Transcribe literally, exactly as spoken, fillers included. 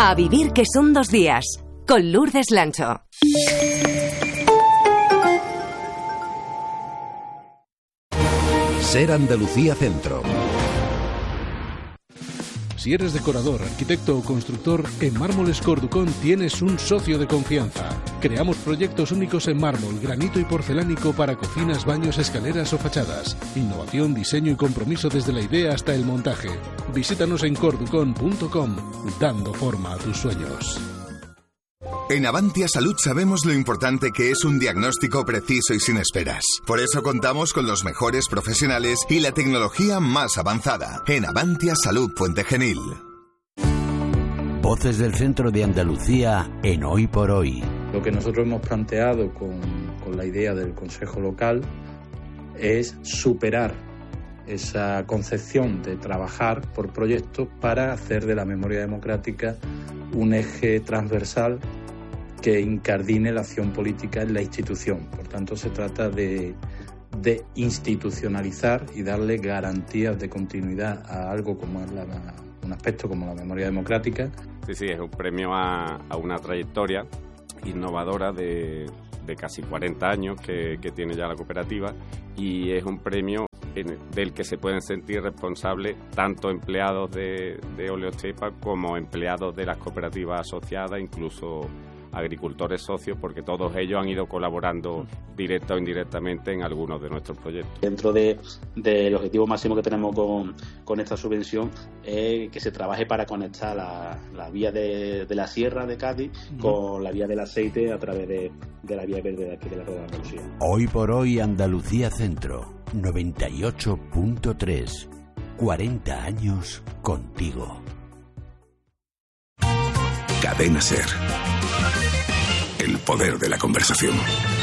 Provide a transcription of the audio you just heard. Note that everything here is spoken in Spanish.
A vivir que son dos días, con Lourdes Lancho. Ser Andalucía Centro. Si eres decorador, arquitecto o constructor, en Mármoles Corducón tienes un socio de confianza. Creamos proyectos únicos en mármol, granito y porcelánico para cocinas, baños, escaleras o fachadas. Innovación, diseño y compromiso desde la idea hasta el montaje. Visítanos en corducón punto com, dando forma a tus sueños. En Avantia Salud sabemos lo importante que es un diagnóstico preciso y sin esperas. Por eso contamos con los mejores profesionales y la tecnología más avanzada. En Avantia Salud Puente Genil. Voces del centro de Andalucía en Hoy por Hoy. Lo que nosotros hemos planteado con, con la idea del Consejo Local es superar esa concepción de trabajar por proyectos para hacer de la memoria democrática un eje transversal que incardine la acción política en la institución. Por tanto, se trata de, de institucionalizar y darle garantías de continuidad a algo como es la, un aspecto como la memoria democrática. Sí, sí, es un premio a, a una trayectoria innovadora de, de casi cuarenta años que, que tiene ya la cooperativa, y es un premio en, del que se pueden sentir responsables tanto empleados de, de Óleo Estepa como empleados de las cooperativas asociadas, incluso agricultores socios, porque todos ellos han ido colaborando directa o indirectamente en algunos de nuestros proyectos. Dentro de, del objetivo máximo que tenemos con, con esta subvención es que se trabaje para conectar la, la vía de, de la Sierra de Cádiz uh-huh. con la vía del aceite a través de, de la vía verde de aquí de la Rueda de Andalucía. Hoy por Hoy Andalucía Centro, noventa y ocho punto tres. cuarenta años contigo. Cadena Ser. El poder de la conversación.